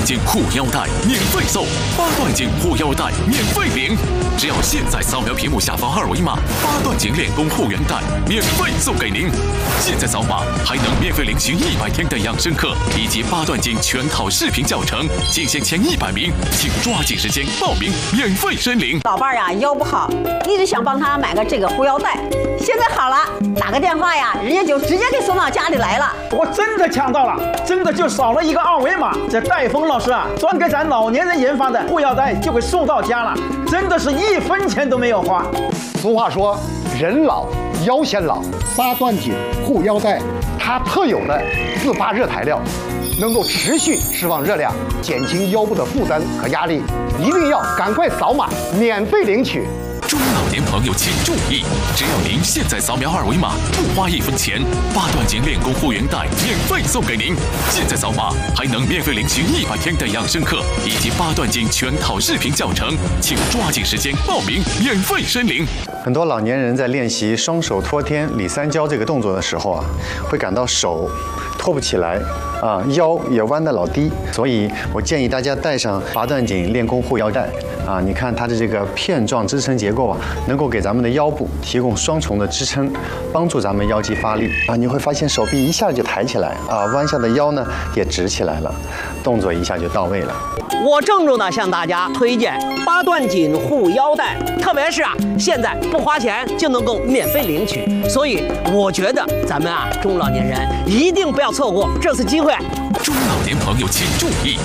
颈护腰带免费送，8段锦护腰带免费领。只要现在扫描屏幕下方2维码，8段锦练功护腰带免费送给您。现在扫码还能免费领取100天的养生课以及8段锦全套视频教程，仅限前100名，请抓紧时间报名，免费申领。 老伴儿呀，腰不好，一直想帮他买个这个护腰带，现在好了，打个电话呀，人家就直接给送到家里来了。 我真的抢到了，真的就扫了一个2维码，这戴峰老师啊，专给咱老年人研发的护腰带就给送到家了，真的是1分钱都没有花。 俗话说，人老腰先老，8段锦护腰带，它特有的自发热材料，能够持续释放热量，减轻腰部的负担和压力。一定要赶快扫码，免费领取。 中老年朋友请注意，只要您现在扫描2维码，不花1分钱，8段锦练功护腰带免费送给您。现在扫码还能免费领取100天的养生课以及8段锦全套视频教程，请抓紧时间报名，免费申领。 很多老年人在练习双手托天里三交这个动作的时候啊，会感到手托不起来啊，腰也弯得老低，所以我建议大家带上8段锦练功护腰带啊。你看它的这个片状支撑结构啊，能够给咱们的腰部提供双重的支撑，帮助咱们腰肌发力啊。你会发现手臂一下就抬起来啊，弯下的腰呢也直起来了，动作一下就到位了。 我郑重的向大家推荐8段锦护腰带，特别是现在不花钱就能够免费领取，所以我觉得咱们中老年人一定不要错过这次机会。 中老年朋友请注意，